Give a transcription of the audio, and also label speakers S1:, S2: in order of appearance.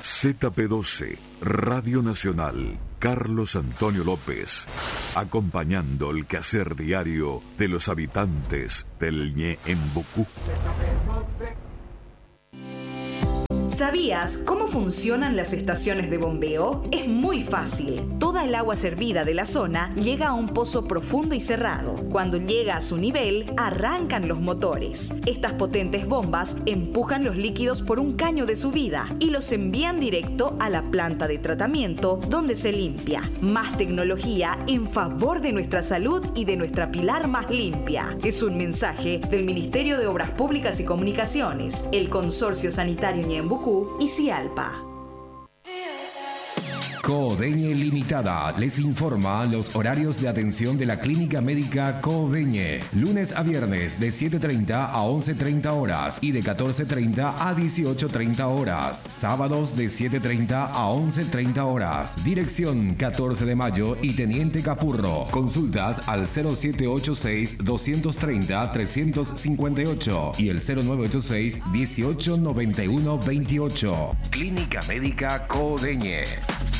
S1: ZP12, Radio Nacional, Carlos Antonio López, acompañando el quehacer diario de los habitantes del Ñeembucú.
S2: ¿Sabías cómo funcionan las estaciones de bombeo? Es muy fácil. Toda el agua servida de la zona llega a un pozo profundo y cerrado. Cuando llega a su nivel, arrancan los motores. Estas potentes bombas empujan los líquidos por un caño de subida y los envían directo a la planta de tratamiento, donde se limpia. Más tecnología en favor de nuestra salud y de nuestra Pilar más limpia. Es un mensaje del Ministerio de Obras Públicas y Comunicaciones, el Consorcio Sanitario Ñeembucú y Cialpa.
S3: Codeñe Limitada les informa los horarios de atención de la Clínica Médica Codeñe. Lunes a viernes de 7:30 a 11:30 horas y de 14:30 a 18:30 horas. Sábados de 7:30 a 11:30 horas. Dirección 14 de Mayo y Teniente Capurro. Consultas al 0786-230-358 y el 0986-1891-28. Clínica Médica Codeñe.